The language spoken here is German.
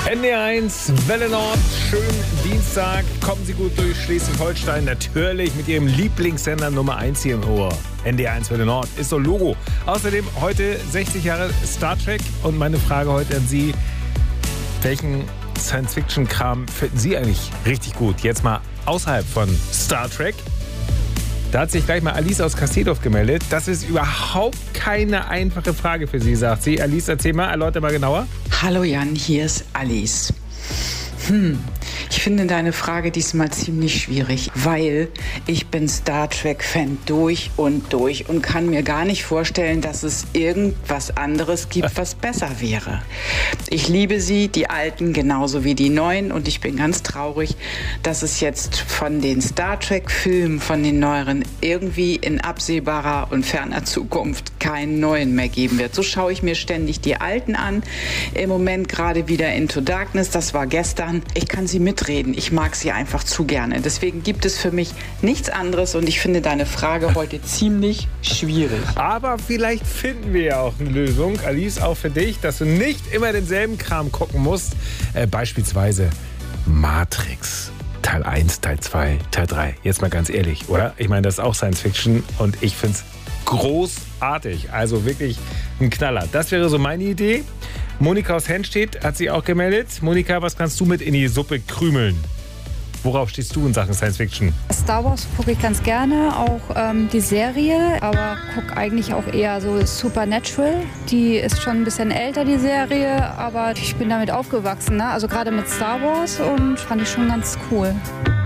NDR1, Welle Nord, schönen Dienstag. Kommen Sie gut durch Schleswig-Holstein, natürlich mit Ihrem Lieblingssender Nummer 1 hier im Ohr. NDR1 Welle Nord ist so Logo. Außerdem heute 60 Jahre Star Trek und meine Frage heute an Sie: Welchen Science-Fiction-Kram finden Sie eigentlich richtig gut? Jetzt mal außerhalb von Star Trek. Da hat sich gleich mal Alice aus Kasseldorf gemeldet. Das ist überhaupt keine einfache Frage für Sie, sagt sie. Alice, erzähl mal, erläuter mal genauer. Hallo Jan, hier ist Alice. Ich finde deine Frage diesmal ziemlich schwierig, weil ich bin Star Trek-Fan durch und kann mir gar nicht vorstellen, dass es irgendwas anderes gibt, was besser wäre. Ich liebe sie, die Alten genauso wie die Neuen, und ich bin ganz traurig, dass es jetzt von den Star Trek-Filmen, von den neueren, irgendwie in absehbarer und ferner Zukunft keinen neuen mehr geben wird. So schaue ich mir ständig die Alten an. Im Moment gerade wieder Into Darkness, das war gestern. Ich kann sie mitreden. Ich mag sie einfach zu gerne. Deswegen gibt es für mich nichts anderes, und ich finde deine Frage heute ziemlich schwierig. Aber vielleicht finden wir ja auch eine Lösung, Alice, auch für dich, dass du nicht immer denselben Kram gucken musst. Beispielsweise Matrix. Teil 1, Teil 2, Teil 3. Jetzt mal ganz ehrlich, oder? Ich meine, das ist auch Science Fiction und ich finde es großartig. Also wirklich ein Knaller. Das wäre so meine Idee. Monika aus Henstedt hat sich auch gemeldet. Monika, was kannst du mit in die Suppe krümeln? Worauf stehst du in Sachen Science Fiction? Star Wars gucke ich ganz gerne, auch die Serie, aber gucke eigentlich auch eher so Supernatural. Die ist schon ein bisschen älter, die Serie, aber ich bin damit aufgewachsen, ne? Also gerade mit Star Wars, und fand ich schon ganz cool.